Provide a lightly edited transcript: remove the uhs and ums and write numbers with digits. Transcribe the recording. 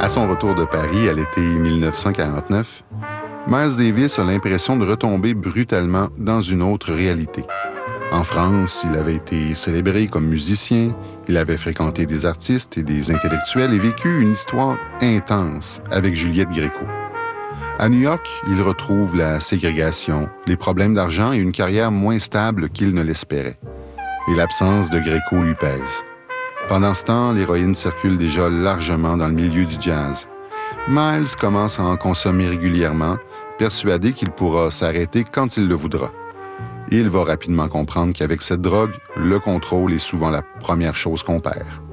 son retour de Paris à l'été 1949, Miles Davis a l'impression de retomber brutalement dans une autre réalité. En France, il avait été célébré comme musicien, il avait fréquenté des artistes et des intellectuels et vécu une histoire intense avec Juliette Gréco. À New York, il retrouve la ségrégation, les problèmes d'argent et une carrière moins stable qu'il ne l'espérait. Et l'absence de Gréco lui pèse. Pendant ce temps, l'héroïne circule déjà largement dans le milieu du jazz. Miles commence à en consommer régulièrement, persuadé qu'il pourra s'arrêter quand il le voudra. Et il va rapidement comprendre qu'avec cette drogue, le contrôle est souvent la première chose qu'on perd.